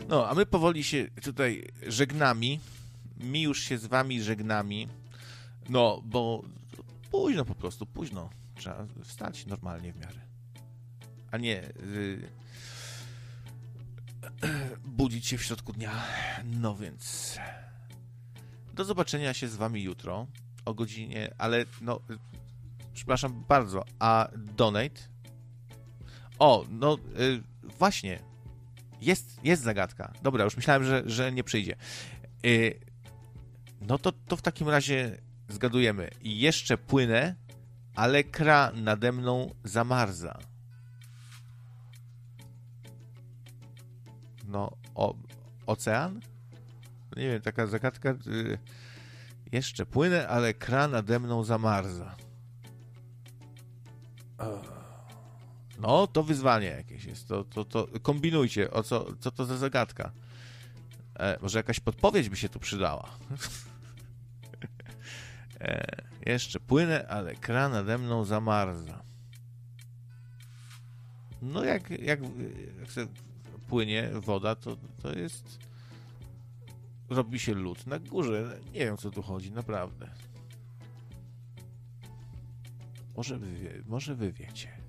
No, a my powoli się tutaj żegnamy. Mi już się z wami żegnamy. No, bo późno po prostu, późno. Trzeba wstać normalnie w miarę. A nie budzić się w środku dnia. No więc do zobaczenia się z wami jutro o godzinie, ale no przepraszam bardzo, a donate? O, no właśnie, jest zagadka. Dobra, już myślałem, że nie przyjdzie. No to w takim razie zgadujemy. I jeszcze płynę, ale kra nade mną zamarza. No, ocean? Nie wiem, taka zagadka. Jeszcze płynę, ale kra nade mną zamarza. No, to wyzwanie jakieś jest. To kombinujcie, co to za zagadka. Może jakaś podpowiedź by się tu przydała. Jeszcze płynę, ale kra nade mną zamarza. No jak płynie woda, to jest... Robi się lód na górze. Nie wiem, co tu chodzi, naprawdę. Może wy wiecie.